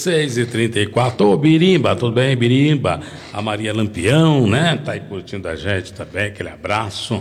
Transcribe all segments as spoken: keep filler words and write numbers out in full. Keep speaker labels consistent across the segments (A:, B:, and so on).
A: seis e trinta e quatro. Ô, Birimba, tudo bem, Birimba? A Maria Lampião, né? Tá aí curtindo a gente também, aquele abraço.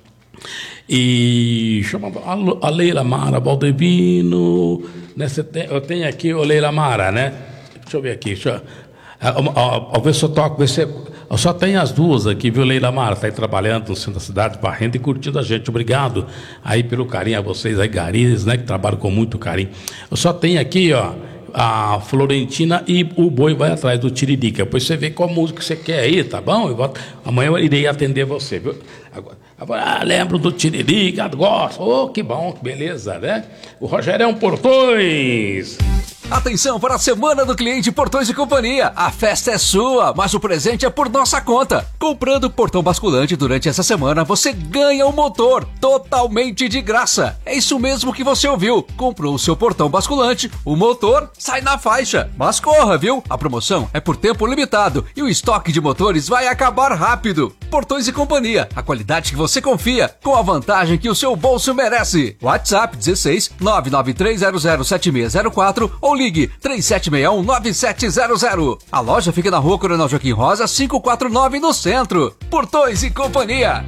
A: E chama a Leila Mara Valdevino, né? Você tem, eu tenho aqui o Leila Mara, né? Deixa eu ver aqui, deixa eu, Ao ver se eu toco, ver se eu só tenho as duas aqui, viu, Leila Mara? Está aí trabalhando no centro da cidade, varrendo e curtindo a gente. Obrigado aí pelo carinho a vocês aí, garis, né? Que trabalham com muito carinho. Eu só tenho aqui, ó, a Florentina e o Boi vai atrás do Tiririca. Depois você vê qual música você quer aí, tá bom? Eu vou, amanhã eu irei atender você, viu? Agora, agora ah, lembro do Tiririca, gosto. Oh, que bom, que beleza, né? O Rogerão Portões.
B: Atenção para a Semana do Cliente Portões e Companhia. A festa é sua, mas o presente é por nossa conta. Comprando portão basculante durante essa semana, você ganha um motor totalmente de graça. É isso mesmo que você ouviu. Comprou o seu portão basculante, o motor sai na faixa. Mas corra, viu? A promoção é por tempo limitado e o estoque de motores vai acabar rápido. Portões e Companhia, a qualidade que você confia, com a vantagem que o seu bolso merece. WhatsApp dezesseis nove nove três zero zero sete seis zero quatro ou ligue três sete seis um nove sete zero zero. A loja fica na rua Coronel Joaquim Rosa, quinhentos e quarenta e nove no centro. Portões e Companhia.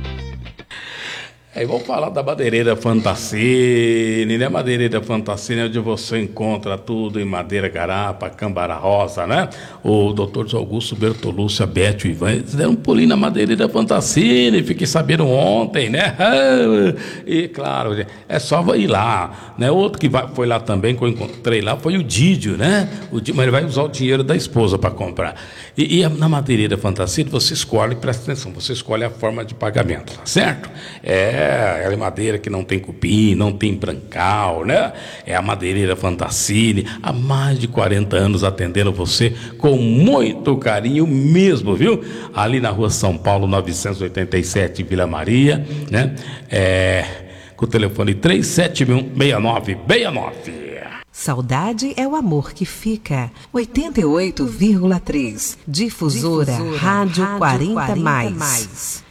A: Aí vamos falar da Madeireira Fantacine, né? Madeireira Fantacine, onde você encontra tudo em madeira, garapa, cambará rosa, né? O doutor Augusto Bertolucci, a Beth e o Ivan, eles deram um pulinho na Madeireira Fantacine, fiquei sabendo ontem, né? E claro, é só ir lá, né? Outro que vai, foi lá também, que eu encontrei lá, foi o Didio, né? O Didio, mas ele vai usar o dinheiro da esposa para comprar. E, e na Madeireira Fantacine, você escolhe, presta atenção, você escolhe a forma de pagamento, tá certo? É É, é madeira que não tem cupim, não tem brancal, né? É a Madeireira Fantacine, há mais de quarenta anos atendendo você com muito carinho mesmo, viu? Ali na rua São Paulo, novecentos e oitenta e sete, Vila Maria, né? É, com o telefone três sete um seis nove seis nove.
C: Saudade é o amor que fica. oitenta e oito vírgula três. Difusora, Difusora Rádio, Rádio quarenta mais.